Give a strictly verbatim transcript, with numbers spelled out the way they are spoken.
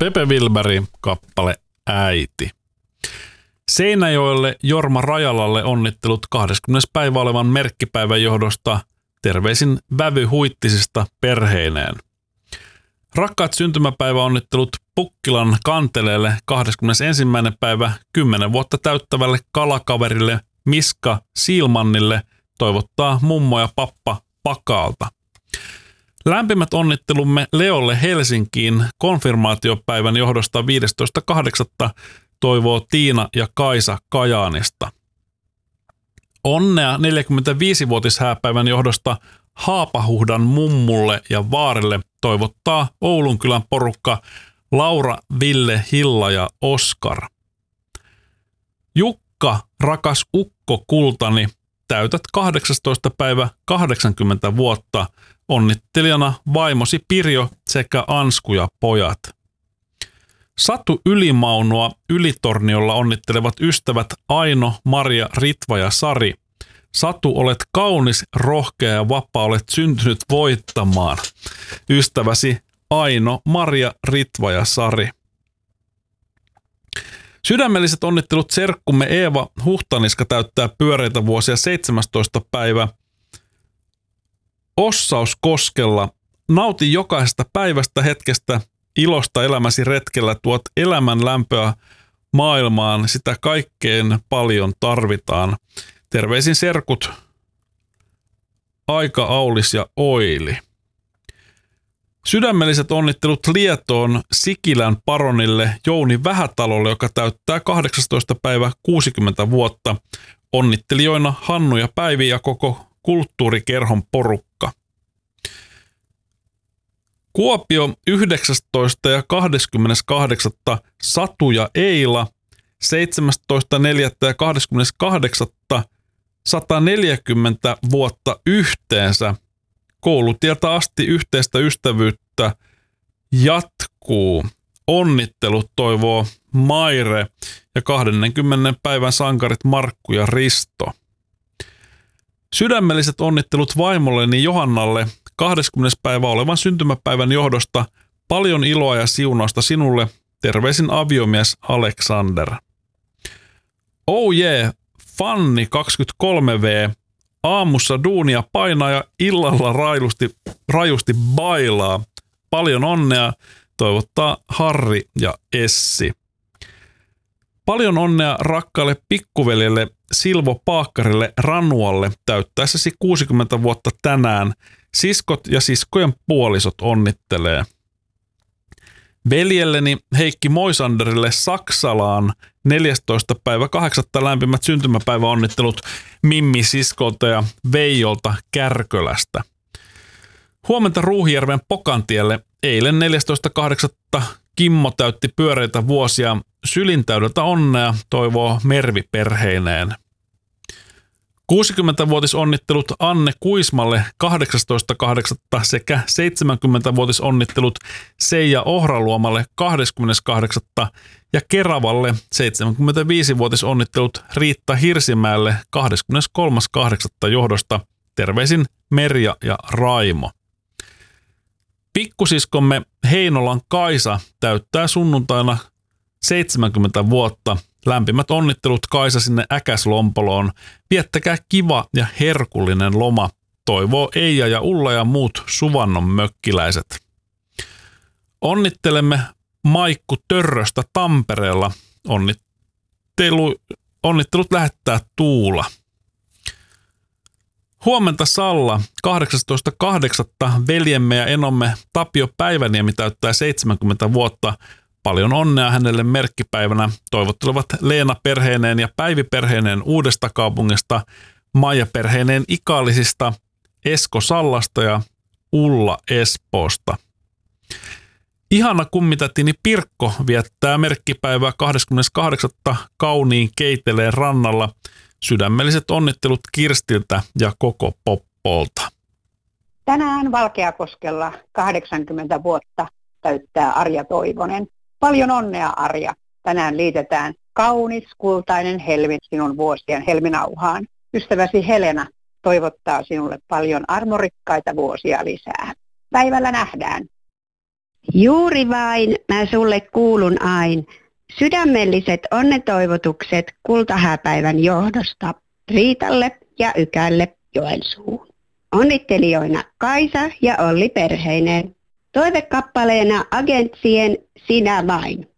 Pepe Wilberg, kappale Äiti. Seinäjoelle Jorma Rajalalle onnittelut kahdeskymmenes päivä olevan merkkipäivän johdosta. Terveisin Vävy Huittisista perheineen. Rakkaat syntymäpäiväonnittelut Pukkilan Kanteleelle kahdeskymmenesensimmäinen päivä kymmenen vuotta täyttävälle kalakaverille Miska Siilmannille toivottaa mummo ja pappa Pakaalta. Lämpimät onnittelumme Leolle Helsinkiin konfirmaatiopäivän johdosta viidestoista kahdeksatta toivoo Tiina ja Kaisa Kajaanista. Onnea neljäkymmentäviisivuotishääpäivän johdosta Haapahuhdan mummulle ja vaarille toivottaa Oulunkylän porukka Laura, Ville, Hilla ja Oskar. Jukka, rakas ukko kultani, täytät kahdeksastoista päivä kahdeksankymmentä vuotta, onnittelijana vaimosi Pirjo sekä Ansku ja pojat. Satu Ylimaunua Ylitorniolla onnittelevat ystävät Aino, Maria, Ritva ja Sari. Satu, olet kaunis, rohkea ja vapaa, olet syntynyt voittamaan. Ystäväsi Aino, Maria, Ritva ja Sari. Sydämelliset onnittelut serkkumme Eeva Huhtaniska täyttää pyöreitä vuosia seitsemästoista päivä. Ossaus Koskella. Nauti jokaisesta päivästä, hetkestä, ilosta elämäsi retkellä, tuot elämän lämpöä maailmaan, sitä kaikkein paljon tarvitaan. Terveisin serkut Aika, Aulis ja Oili. Sydämelliset onnittelut Lietoon Sikilän paronille Jouni Vähätalolle, joka täyttää kahdeksastoista päivä kuusikymmentä vuotta. Onnittelijoina Hannu ja Päivi ja koko kulttuurikerhon porukka. Kuopio yhdeksästoista ja kahdeskymmeneskahdeksas Satu ja Eila, seitsemästoista neljättä ja kahdeskymmeneskahdeksas sata neljäkymmentä vuotta yhteensä. Koulutieltä asti yhteistä ystävyyttä jatkuu. Onnittelut toivoo Maire ja kahdenkymmenen päivän sankarit Markku ja Risto. Sydämelliset onnittelut vaimolleni Johannalle kahdeskymmenes päivä olevan syntymäpäivän johdosta. Paljon iloa ja siunausta sinulle. Terveisin aviomies Alexander. Oh yeah, Fanni kaksikymmentäkolme vuotta. Aamussa duunia painaa ja illalla railusti, rajusti bailaa. Paljon onnea, toivottaa Harri ja Essi. Paljon onnea rakkaalle pikkuveljelle Silvo Paakkarille Ranualle täyttäessäsi kuusikymmentä vuotta tänään. Siskot ja siskojen puolisot onnittelee. Veljelleni Heikki Moisanderille Saksalaan neljästoista päivä kahdeksatta lämpimät syntymäpäiväonnittelut Mimmi siskolta ja Veijolta Kärkölästä. Huomenta Ruuhijärven Pokantielle eilen neljästoista kahdeksatta Kimmo täytti pyöreitä vuosia. Sylintäydeltä onnea toivoo Mervi perheineen. kuusikymmentävuotisonnittelut Anne Kuismalle kahdeksastoista kahdeksatta sekä seitsemänkymmentävuotisonnittelut Seija Ohraluomalle kahdeskymmeneskahdeksas ja Keravalle seitsemänkymmentäviisivuotisonnittelut Riitta Hirsimäelle kahdeskymmeneskolmas kahdeksatta johdosta. Terveisin Merja ja Raimo. Pikkusiskomme Heinolan Kaisa täyttää sunnuntaina seitsemänkymmentä vuotta. Lämpimät onnittelut Kaisa sinne Äkäslompoloon. Viettäkää kiva ja herkullinen loma, toivoo Eija ja Ulla ja muut Suvannon mökkiläiset. Onnittelemme Maikku Törröstä Tampereella. Onnittelu, onnittelut lähettää Tuula. Huomenta Salla, kahdeksastoista kahdeksatta veljemme ja enomme Tapio Päiväniemi täyttää seitsemänkymmentä vuotta. Paljon onnea hänelle merkkipäivänä. Toivottelevat Leena perheineen ja Päivi perheineen Uudesta kaupungista, Maija perheineen Ikaalisista, Esko Sallasta ja Ulla Espoosta. Ihana kummitätini Pirkko viettää merkkipäivää kahdeskymmeneskahdeksas kauniin Keiteleen rannalla. Sydämelliset onnittelut Kirstiltä ja koko Poppolta. Tänään Valkeakoskella kahdeksankymmentä vuotta täyttää Arja Toivonen. Paljon onnea, Arja. Tänään liitetään kaunis, kultainen helmi sinun vuosien helminauhaan. Ystäväsi Helena toivottaa sinulle paljon armorikkaita vuosia lisää. Päivällä nähdään. Juuri vain mä sulle kuulun ain. Sydämelliset onnetoivotukset kultahääpäivän johdosta Riitalle ja Ykälle Joensuuhun. Onnittelijoina Kaisa ja Olli perheineen. Toivekappaleena Agentsien Sinä vain.